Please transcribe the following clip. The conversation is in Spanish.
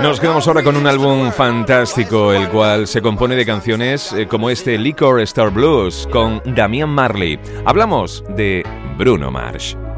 Nos quedamos ahora con un álbum fantástico, el cual se compone de canciones como este Liquor Store Blues con Damian Marley. Hablamos de Bruno Mars.